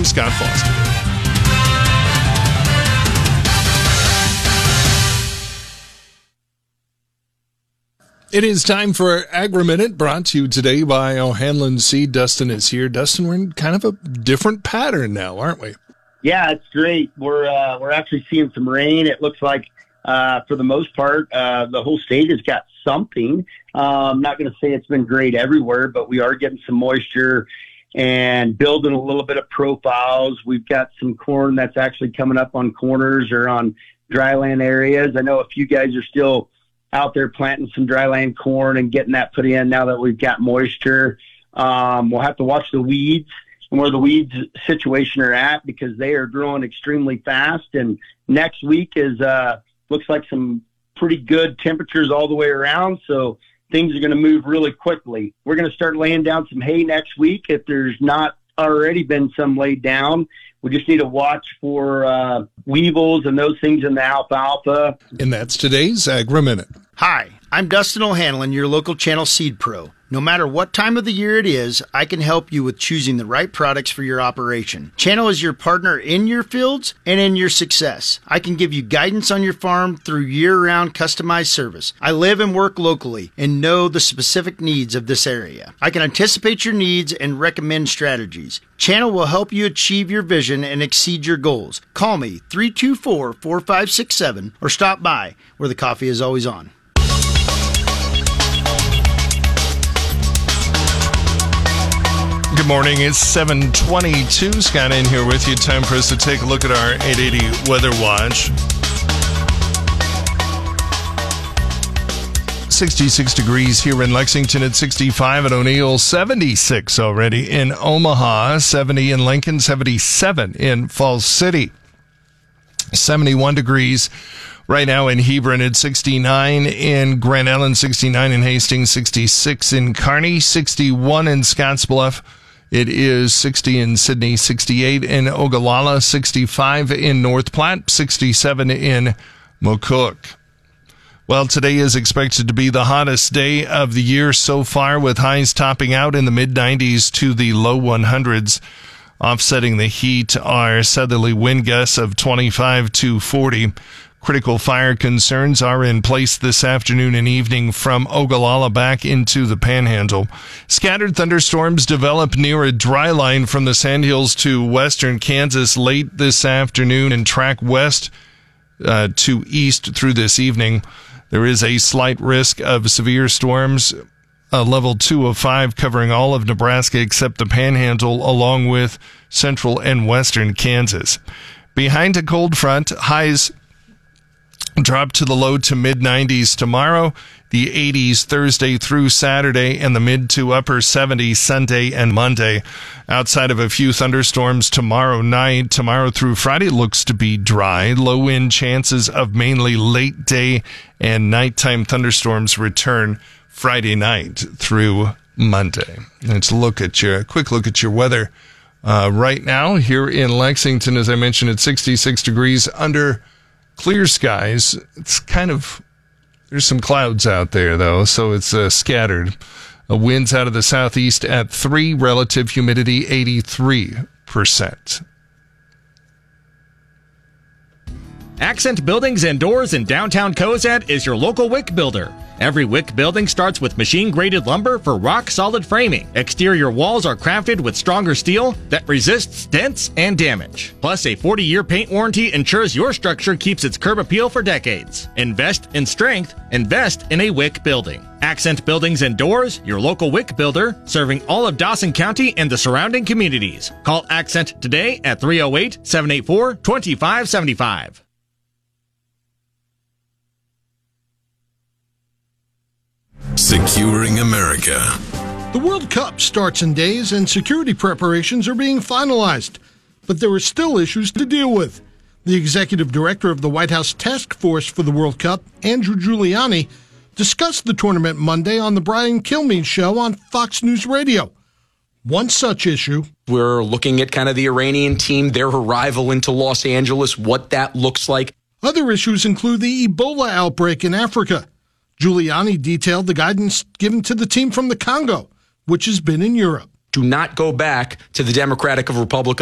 I'm Scott Foster. It is time for Agri-Minute, brought to you today by O'Hanlon Seed. Dustin is here. Dustin, we're in kind of a different pattern now, aren't we? Yeah, it's great. We're actually seeing some rain. It looks like, for the most part, the whole state has got something. I'm not going to say it's been great everywhere, but we are getting some moisture and building a little bit of profiles. We've got some corn that's actually coming up on corners or on dryland areas. I know a few guys are still out there planting some dryland corn and getting that put in now that we've got moisture. We'll have to watch the weeds and where the weeds situation are at, because they are growing extremely fast. And next week is looks like some pretty good temperatures all the way around, so things are going to move really quickly. We're going to start laying down some hay next week if there's not already been some laid down. We just need to watch for weevils and those things in the alfalfa. And that's today's Agri-Minute. Hi, I'm Dustin O'Hanlon, your local Channel Seed Pro. No matter what time of the year it is, I can help you with choosing the right products for your operation. Channel is your partner in your fields and in your success. I can give you guidance on your farm through year-round customized service. I live and work locally and know the specific needs of this area. I can anticipate your needs and recommend strategies. Channel will help you achieve your vision and exceed your goals. Call me 324-4567 or stop by where the coffee is always on. Good morning. It's 7:22. Scott in here with you. Time for us to take a look at our 880 Weather Watch. 66 degrees here in Lexington at 65 at O'Neill, 76 already in Omaha, 70 in Lincoln, 77 in Falls City, 71 degrees right now in Hebron at 69 in Grand Island, 69 in Hastings, 66 in Kearney, 61 in Scottsbluff. It is 60 in Sydney, 68 in Ogallala, 65 in North Platte, 67 in McCook. Well, today is expected to be the hottest day of the year so far, with highs topping out in the mid-90s to the low 100s. Offsetting the heat are southerly wind gusts of 25 to 40. Critical fire concerns are in place this afternoon and evening from Ogallala back into the Panhandle. Scattered thunderstorms develop near a dry line from the Sandhills to western Kansas late this afternoon and track west to east through this evening. There is a slight risk of severe storms, a level 2 of 5 covering all of Nebraska except the Panhandle, along with central and western Kansas. Behind a cold front, highs drop to the low to mid-90s tomorrow, the 80s Thursday through Saturday, and the mid to upper 70s Sunday and Monday. Outside of a few thunderstorms tomorrow night, tomorrow through Friday looks to be dry. Low-wind chances of mainly late day and nighttime thunderstorms return Friday night through Monday. Let's quick look at your weather right now here in Lexington. As I mentioned, it's 66 degrees under clear skies. It's there's some clouds out there though, so it's scattered. Winds out of the southeast at 3, relative humidity 83%. Accent Buildings and Doors in downtown Cozad is your local WIC builder. Every WIC building starts with machine-graded lumber for rock-solid framing. Exterior walls are crafted with stronger steel that resists dents and damage. Plus, a 40-year paint warranty ensures your structure keeps its curb appeal for decades. Invest in strength. Invest in a WIC building. Accent Buildings and Doors, your local WIC builder, serving all of Dawson County and the surrounding communities. Call Accent today at 308-784-2575. Securing America. The World Cup starts in days and security preparations are being finalized, but there are still issues to deal with. The executive director of the White House Task Force for the World Cup, Andrew Giuliani, discussed the tournament Monday on the Brian Kilmeade Show on Fox News Radio. One such issue. We're looking at kind of the Iranian team, their arrival into Los Angeles, what that looks like. Other issues include the Ebola outbreak in Africa. Giuliani detailed the guidance given to the team from the Congo, which has been in Europe. Do not go back to the Democratic Republic